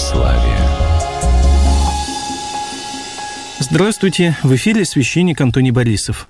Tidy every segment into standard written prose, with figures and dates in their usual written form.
православия. Здравствуйте, в эфире священник Антоний Борисов.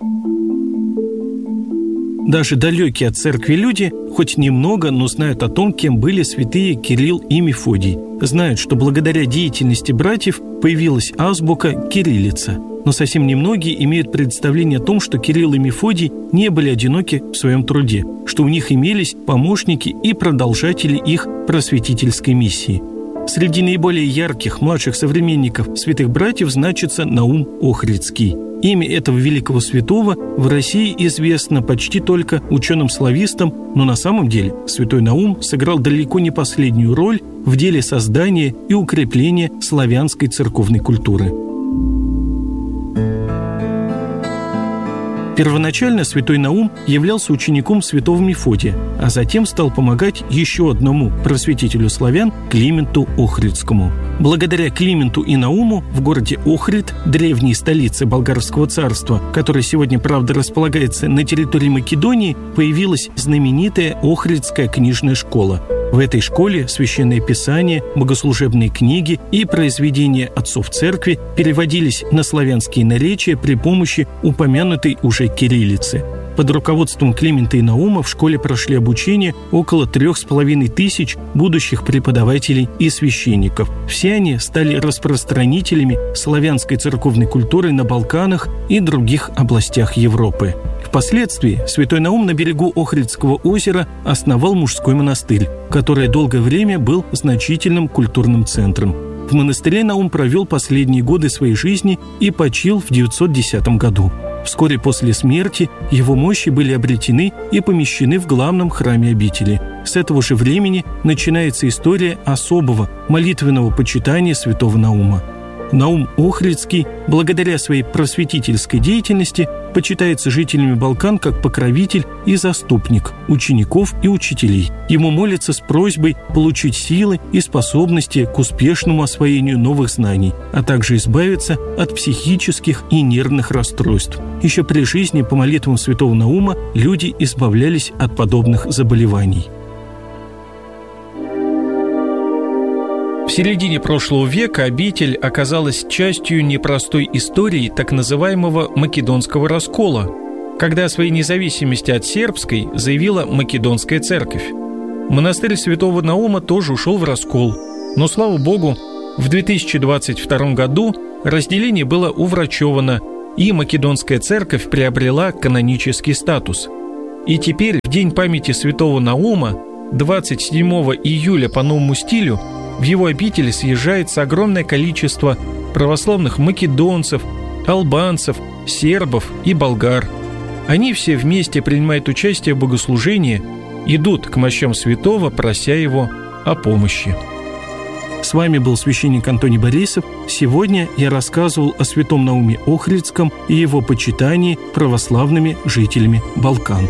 Даже далекие от церкви люди хоть немного, но знают о том, кем были святые Кирилл и Мефодий. Знают, что благодаря деятельности братьев появилась азбука кириллица. Но совсем немногие имеют представление о том, что Кирилл и Мефодий не были одиноки в своем труде, что у них имелись помощники и продолжатели их просветительской миссии. Среди наиболее ярких младших современников святых братьев значится Наум Охридский. Имя этого великого святого в России известно почти только ученым-славистам, но на самом деле святой Наум сыграл далеко не последнюю роль в деле создания и укрепления славянской церковной культуры. Первоначально святой Наум являлся учеником святого Мефодия, а затем стал помогать еще одному просветителю славян Клименту Охридскому. Благодаря Клименту и Науму в городе Охрид, древней столице Болгарского царства, которое сегодня, правда, располагается на территории Македонии, появилась знаменитая Охридская книжная школа. В этой школе священное писание, богослужебные книги и произведения отцов церкви переводились на славянские наречия при помощи упомянутой уже кириллицы. Под руководством Климента и Наума в школе прошли обучение около 3500 будущих преподавателей и священников. Все они стали распространителями славянской церковной культуры на Балканах и других областях Европы. Впоследствии святой Наум на берегу Охридского озера основал мужской монастырь, который долгое время был значительным культурным центром. В монастыре Наум провел последние годы своей жизни и почил в 910 году. Вскоре после смерти его мощи были обретены и помещены в главном храме обители. С этого же времени начинается история особого молитвенного почитания святого Наума. Наум Охридский, благодаря своей просветительской деятельности, почитается жителями Балкан как покровитель и заступник учеников и учителей. Ему молятся с просьбой получить силы и способности к успешному освоению новых знаний, а также избавиться от психических и нервных расстройств. Еще при жизни по молитвам святого Наума люди избавлялись от подобных заболеваний. В середине прошлого века обитель оказалась частью непростой истории так называемого Македонского раскола, когда о своей независимости от сербской заявила Македонская церковь. Монастырь святого Наума тоже ушел в раскол, но, слава Богу, в 2022 году разделение было уврачевано, и Македонская церковь приобрела канонический статус. И теперь, в день памяти святого Наума, 27 июля по новому стилю, в его обители съезжается огромное количество православных македонцев, албанцев, сербов и болгар. Они все вместе принимают участие в богослужении, идут к мощам святого, прося его о помощи. С вами был священник Антоний Борисов. Сегодня я рассказывал о святом Науме Охридском и его почитании православными жителями Балкан.